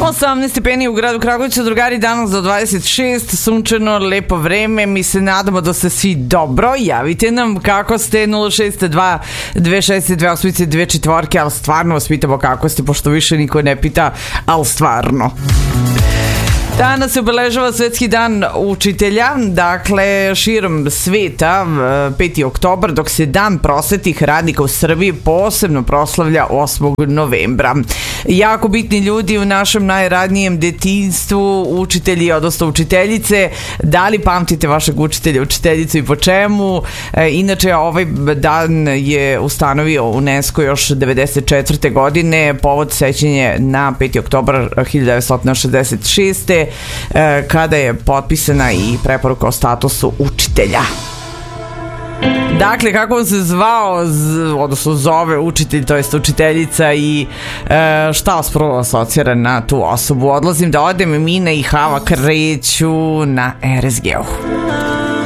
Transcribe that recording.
18 stepeni u gradu Kragujevcu, drugari, danas do 26, sunčano, lepo vreme, mi se nadamo da ste svi dobro, javite nam kako ste, 062 262 osmice 24, ali stvarno vas pitamo kako ste, pošto više niko ne pita, ali stvarno. Danas se obeležava Svetski dan učitelja, dakle širom sveta 5. oktobar, dok se dan prosvetnih radnika u Srbiji posebno proslavlja 8. novembra. Jako bitni ljudi u našem najradnijem detinjstvu, učitelji, odnosno učiteljice. Da li pamtite vašeg učitelja, učiteljicu i po čemu? Inače, ovaj dan je ustanovio UNESCO još 1994. godine, povod sećanje na 5. oktobar 1966. kada je potpisana i preporuka o statusu učitelja. Dakle, kako on se zvao, odnosno zove učitelj, to jest učiteljica, i šta vas prvo asocira na tu osobu? Odlazim da odem, Mina i Hava kreću na RSG-u.